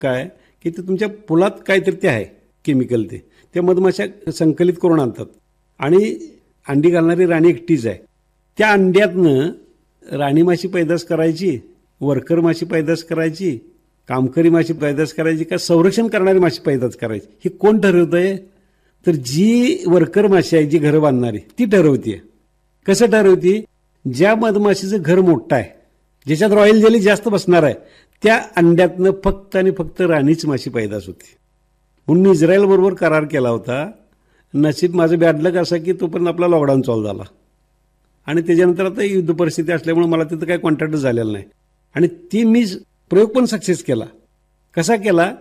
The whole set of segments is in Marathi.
काय की ते तुमच्या पोलात काहीतरी ते आहे केमिकल, ते मधमाशा संकलित करून आणतात आणि अंडी घालणारी राणी एकटीच आहे. त्या अंड्यातनं राणी माशी पैदास करायची, वर्कर माशी पैदास करायची, कामकरी माशी पैदास करायची का संरक्षण करणारी माशी पैदास करायची, हे कोण ठरवतंय? तर जी वर्कर माशी आहे, जी घरं बांधणारी, ती ठरवते. कसं ठरवते? ज्या मधमाशीचं घर मोठं आहे, ज्याच्यात रॉयल जेली जास्त बसणार आहे, त्या अंड्यातनं फक्त आणि फक्त राणीच माशी पैदास होती. म्हणून मी इस्रायल बरोबर करार केला होता. नशीब माझं बॅडलक असं की तोपर्यंत आपला लॉकडाऊन चालू झाला आणि त्याच्यानंतर आता युद्ध परिस्थिती असल्यामुळे मला तिथं काही कॉन्टॅक्ट झालेला नाही. आणि ती मी प्रयोग पण सक्सेस केला. कसा केला?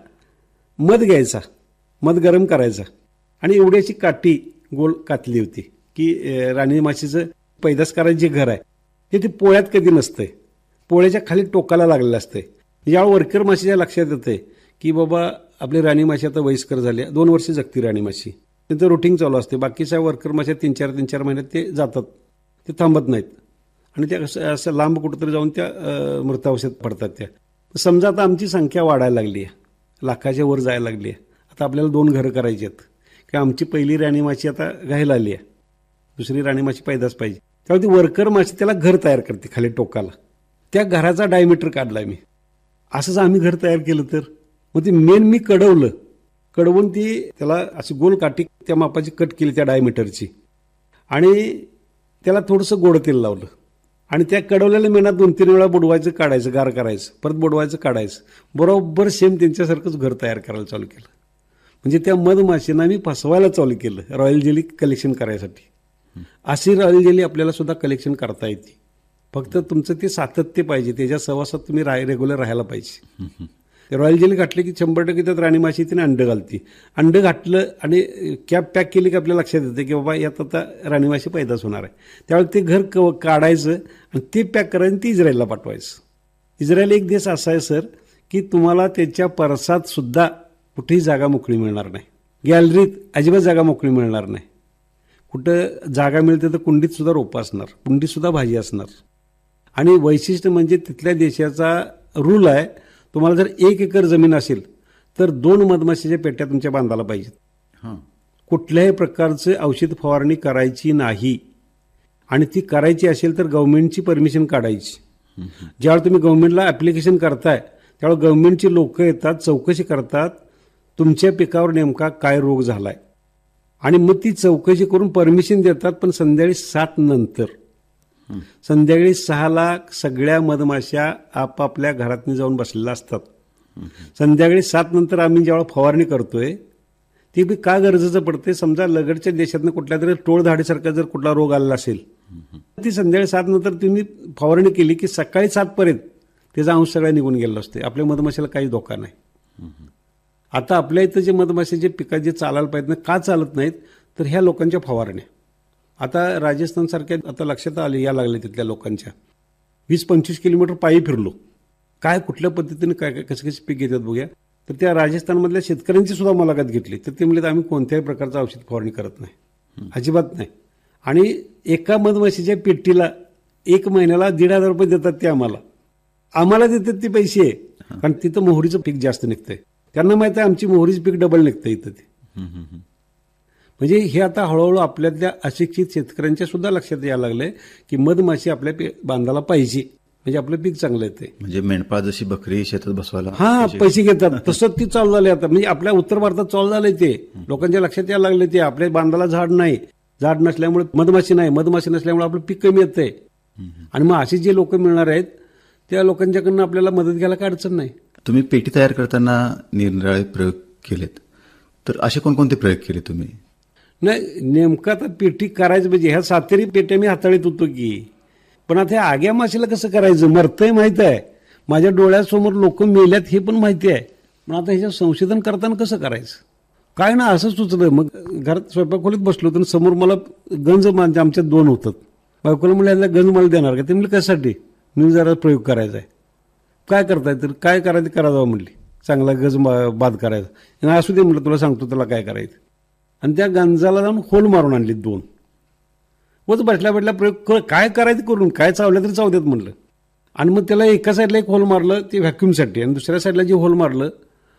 मध घ्यायचा, मध गरम करायचा आणि एवढ्याची काठी गोल कातली होती की राणी माशीचं पैदास करायचं जे घर आहे ते पोळ्यात कधी नसतंय, पोळ्याच्या खाली टोकाला लागलेलं असतंय. यावेळी वर्कर माशीच्या लक्षात येतंय की बाबा आपली राणी माशी आता वयस्कर झाली, 2 वर्ष जगती राणी माशी, त्यांचं रुटीन चालू असते. बाकीच्या वर्कर माश्या 3-4 महिन्यात ते जातात, ते थांबत नाहीत आणि त्या असं लांब कुठंतरी जाऊन त्या मृतावस्थेत पडतात. त्या समजा आता आमची संख्या वाढायला लागली आहे, लाखाच्या वर जायला लागली आहे. आता आपल्याला 2 घरं करायची आहेत की आमची पहिली राणी माशी आता घायला आली आहे, दुसरी राणी माशी पैदास पाहिजे. त्यामुळे ती वर्कर माशी त्याला घर तयार करते खाली टोकाला. त्या घराचा डायमीटर काढला मी. असंच आम्ही घर तयार केलं तर मग ते मेन मी कडवून ती त्याला अशी गोल काठी त्या मापाची कट केली त्या डायमीटरची आणि त्याला थोडंसं गोड तेल लावलं आणि त्या कडवलेल्या मेनात 2-3 वेळा बुडवायचं, काढायचं, गार करायचं, परत बुडवायचं, काढायचं. बरोबर सेम त्यांच्यासारखंच घर तयार करायला चालू केलं. म्हणजे त्या मधमाशींना मी फसवायला चालू केलं रॉयल जेली कलेक्शन करायसाठी. अशी रॉयल जेली आपल्याला सुद्धा कलेक्शन करता येते. फक्त तुमचं ते सातत्य पाहिजे, त्याच्या सहवासात तुम्ही रेग्युलर राहायला पाहिजे. रॉयल जेली घातली की 100% त्यात राणी माशी तिने अंड घालती. अंड घातलं आणि कॅप पॅक केली की आपल्याला लक्षात येते की बाबा यात आता राणी माशी पैदास होणार आहे. त्यावेळी ते घर काढायचं आणि ते पॅक करायचं, ती इस्रायलला पाठवायचं. इस्रायल एक देश असा आहे सर की तुम्हाला त्याच्या परसात सुद्धा कुठेही जागा मोकळी मिळणार नाही, गॅलरीत अजिबात जागा मोकळी मिळणार नाही. कुठं जागा मिळते तर कुंडीत सुद्धा रोपं असणार, कुंडीत सुद्धा भाजी असणार. आणि वैशिष्ट्य म्हणजे तिथल्या देशाचा रूल आहे, तुम्हाला जर 1 एकर जमीन असेल तर 2 मधमाशीच्या पेट्या तुमच्या बांधायला पाहिजेत. कुठल्याही प्रकारचं औषध फवारणी करायची नाही आणि ती करायची असेल तर गव्हर्नमेंटची परमिशन काढायची. ज्यावेळी तुम्ही गव्हर्नमेंटला ॲप्लिकेशन करताय त्यावेळी गव्हर्नमेंटची लोक येतात, चौकशी करतात तुमच्या पिकावर नेमका काय रोग झालाय आणि मग ती चौकशी करून परमिशन देतात. पण संध्याकाळी 7 नंतर, संध्याकाळी 6ला सगळ्या मधमाशा आपापल्या घरातनी जाऊन बसलेल्या असतात. संध्याकाळी 7 नंतर आम्ही जेव्हा फवारणी करतोय ती बी का गरजेचं पडते? समजा लगडच्या देशातनं कुठल्या तरी टोळधाडीसारखा जर कुठला रोग आलेला असेल ती संध्याकाळी 7 नंतर तुम्ही फवारणी केली की सकाळी 7 पर्यंत त्याचा अंश सगळा निघून गेला असते. आपल्या मधमाशाला काही धोका नाही. आता आपल्या इथं जे मधमाशाचे पिका जे चालायला पाहिजेत का चालत नाहीत तर ह्या लोकांच्या फवारण्या. आता राजस्थानसारख्या आता लक्षात या लागले तिथल्या लोकांच्या 20-25 किलोमीटर पायी फिरलो, काय कुठल्या पद्धतीने काय कसे कसे पीक घेतात बघूया. तर त्या राजस्थानमधल्या शेतकऱ्यांची सुद्धा मुलाखत घेतली तर ते म्हणजे आम्ही कोणत्याही प्रकारचं औषध फवारणी करत नाही, अजिबात नाही. आणि एका मधमाशीच्या पेटीला 1 महिन्याला 1,500 रुपये देतात ते आम्हाला देतात ते पैसे, कारण तिथं मोहरीचं पीक जास्त निघतंय. त्यांना माहित आहे आमची मोहरीचं पीक डबल निघतं इथं ते. म्हणजे हे आता हळूहळू आपल्यातल्या अशिक्षित शेतकऱ्यांच्या सुद्धा लक्षात यायला लागलंय की मधमाशी आपल्या बांधायला पाहिजे म्हणजे आपलं पीक चांगलं येते. म्हणजे मेंढपाळ जशी बकरी शेतात बसवायला पैसे घेतात तसंच ती चालू झाली आता. म्हणजे आपल्या उत्तर भारतात चालू झालंय ते, लोकांच्या लक्षात यायला लागले ते आपल्या बांधाला झाड नाही, झाड नसल्यामुळे मधमाशी नाही, मधमाशी नसल्यामुळे आपलं पीक कमी येतंय. आणि मग अशी जे लोक मिळणार आहेत त्या लोकांच्याकडनं आपल्याला मदत घ्यायला काय अडचण नाही. तुम्ही पेटी तयार करताना निरनिराळे प्रयोग केलेत, तर असे कोणकोणते प्रयोग केले तुम्ही? नाही, नेमकं आता पेटी करायचं म्हणजे ह्या 7 पेट्या मी हाताळीत होतो की, पण आता ह्या आग्या माशीला कसं करायचं मरतंय माहित आहे, माझ्या डोळ्यासमोर लोक मेल्यात हे पण माहिती आहे, पण आता ह्याच्यावर संशोधन करताना कसं करायचं काय ना असं सुचलं. मग घरात स्वयंपाक खोलीत बसलो तर समोर मला गंज आमच्यात 2 होतात. बायकोला म्हणलं गंज मला देणार का? ते म्हणले कशासाठी? मी जरा प्रयोग करायचा आहे. काय करताय? तर काय करायचं करा जावं म्हणली, चांगला गंज बाद करायचा. असू दे म्हटलं तुला सांगतो त्याला काय करायचं. आणि त्या गंजाला जाऊन होल मारून आणली 2. वच बसल्या प्रयोग काय करायचं करून काय चावलं तरी चावू देत म्हणलं. आणि मग त्याला एका साईडला एक होल मारलं ते व्हॅक्युमसाठी आणि दुसऱ्या साईडला जे होल मारलं